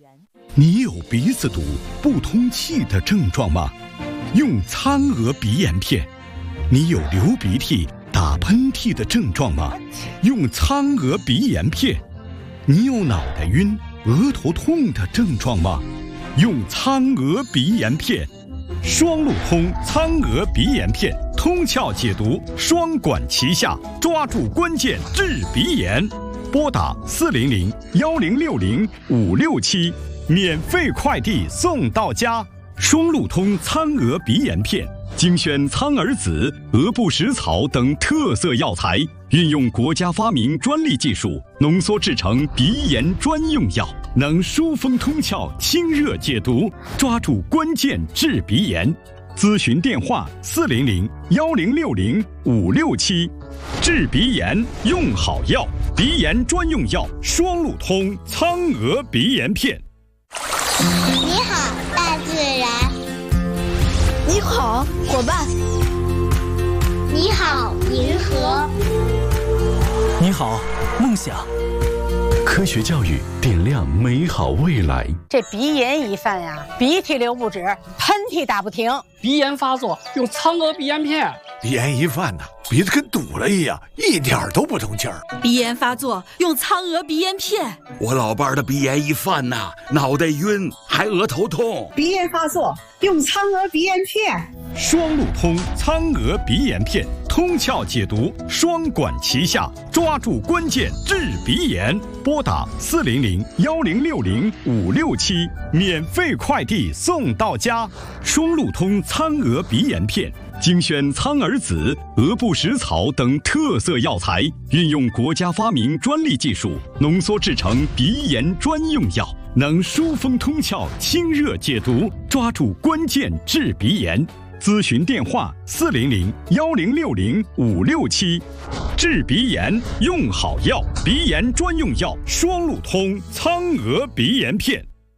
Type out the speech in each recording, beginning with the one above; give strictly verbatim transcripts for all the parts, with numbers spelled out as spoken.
你有鼻子堵、不通气的症状吗？用苍鹅鼻炎片。你有流鼻涕、打喷嚏的症状吗？用苍鹅鼻炎片。你有脑袋晕、额头痛的症状吗？用苍鹅鼻炎片。双路通苍鹅鼻炎片，通窍解毒，双管齐下，抓住关键治鼻炎。拨打四零零幺零六零五六七，免费快递送到家。双路通苍鹅鼻炎片，精选苍耳子、鹅不食草等特色药材，运用国家发明专利技术，浓缩制成鼻炎专用药，能疏风通窍、清热解毒，抓住关键治鼻炎。咨询电话：四零零幺零六零五六七。治鼻炎用好药，鼻炎专用药双路通苍鹅鼻炎片。 你好，大自然。 你好，伙伴。 你好，银河。 你好，梦想。科学教育点亮美好未来。 这鼻炎一犯呀，鼻涕流不止，喷嚏打不停。 鼻炎发作用苍鹅鼻炎片。 鼻炎一犯呐，鼻子跟堵了一样，一点都不通气儿。 鼻炎发作用苍鹅鼻炎片。 我老伴儿的鼻炎一犯呐，脑袋晕，还额头痛。 鼻炎发作用苍鹅鼻炎片。 双路通苍鹅鼻炎片，通窍解毒，双管齐下，抓住关键治鼻炎。拨打四零零幺零六零五六七，免费快递送到家。双路通苍鹅鼻炎片，精选苍耳子、鹅不食草等特色药材，运用国家发明专利技术，浓缩制成鼻炎专用药，能疏风通窍、清热解毒，抓住关键治鼻炎。咨询电话：四零零幺零六零五六七。治鼻炎用好药，鼻炎专用药双路通苍鹅鼻炎片。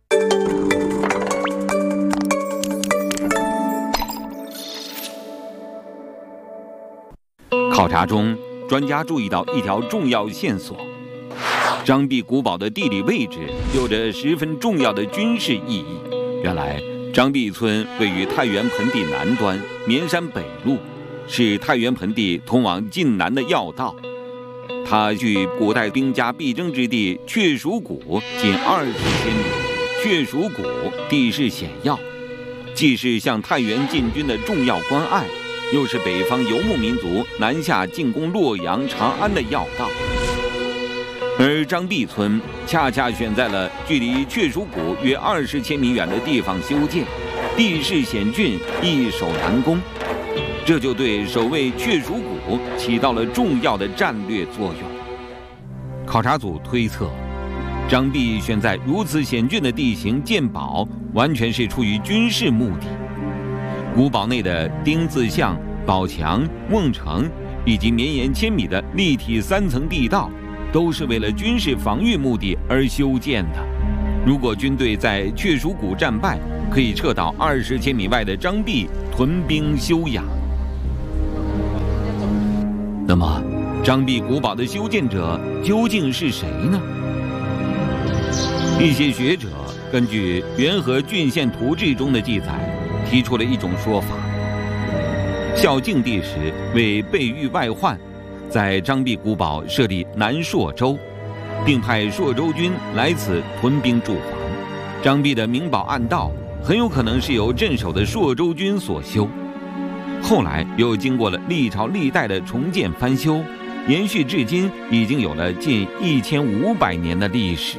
考察中，专家注意到一条重要线索：张壁古堡的地理位置有着十分重要的军事意义。原来，张壁村位于太原盆地南端，绵山北路，是太原盆地通往晋南的要道。它距古代兵家必争之地雀蜀谷仅二十千里。雀蜀谷地势险要，既是向太原进军的重要关隘，又是北方游牧民族南下进攻洛阳、长安的要道。而张壁村恰恰选在了距离雀蜀谷约二十千米远的地方修建，地势险峻，易守难攻，这就对守卫雀蜀谷起到了重要的战略作用。考察组推测，张壁选在如此险峻的地形建堡，完全是出于军事目的。古堡内的丁字巷、堡墙、瓮城以及绵延千米的立体三层地道，都是为了军事防御目的而修建的。如果军队在雀蜀谷战败，可以撤到二十千米外的张壁屯兵休养。那么，张壁古堡的修建者究竟是谁呢？一些学者根据《元和郡县图志》中的记载，提出了一种说法：孝敬帝时为备御外患，在张壁古堡设立南朔州，并派朔州军来此屯兵驻防。张壁的明堡暗道很有可能是由镇守的朔州军所修，后来又经过了历朝历代的重建翻修，延续至今已经有了近一千五百年的历史。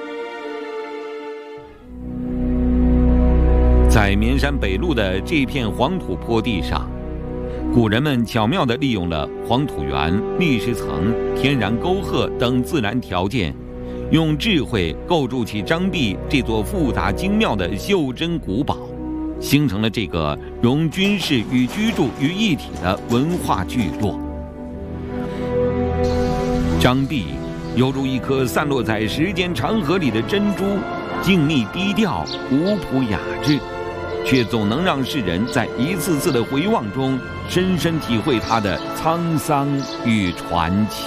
在绵山北路的这片黄土坡地上，古人们巧妙地利用了黄土源、砾石层、天然沟壑等自然条件，用智慧构筑起张壁这座复杂精妙的袖珍古堡，形成了这个融军事与居住于一体的文化聚落。张壁犹如一颗散落在时间长河里的珍珠，静谧低调，古朴雅致，却总能让世人在一次次的回望中深深体会它的沧桑与传奇。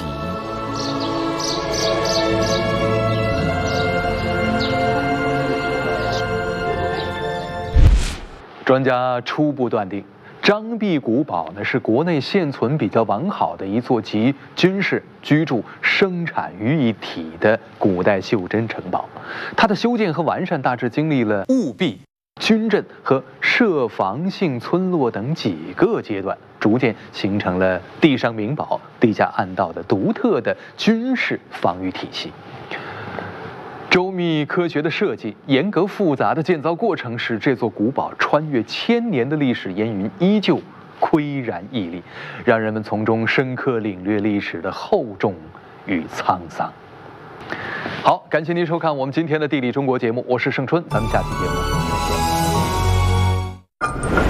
专家初步断定，张壁古堡呢是国内现存比较完好的一座集军事、居住、生产于一体的古代袖珍城堡。它的修建和完善大致经历了务壁、军阵和设防性村落等几个阶段，逐渐形成了地上明堡、地下暗道的独特的军事防御体系。周密科学的设计、严格复杂的建造过程，使这座古堡穿越千年的历史烟云依旧岿然屹立，让人们从中深刻领略历史的厚重与沧桑。好，感谢您收看我们今天的《地理中国》节目，我是盛春，咱们下期节目再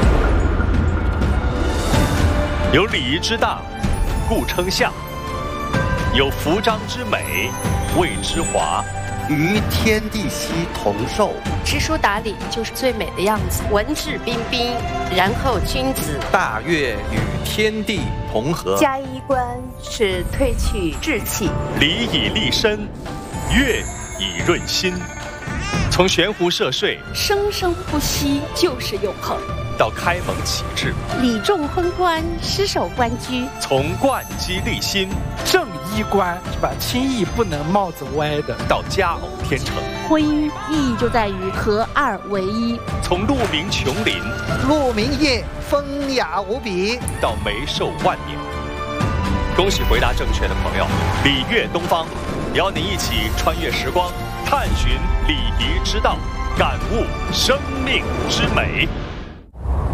见。 有礼仪之大，故称象；有服章之美，谓之华。 与天地熙同寿， 知书达理就是最美的样子，文质彬彬，然后君子。 大悦与天地同和， 加衣冠是褪去稚气， 礼以立身，乐以润心。从悬壶涉水， 生生不息就是永恒。 到开蒙启智， 礼重婚冠，失守官居； 从贯机立心， 正衣冠是吧？轻易不能帽子歪的； 到佳偶天成， 婚姻意义就在于合二为一； 从鹿鸣琼林， 鹿鸣夜，风雅无比； 到梅寿万年。恭喜回答正确的朋友，礼乐东方，邀您一起穿越时光，探寻礼仪之道，感悟生命之美。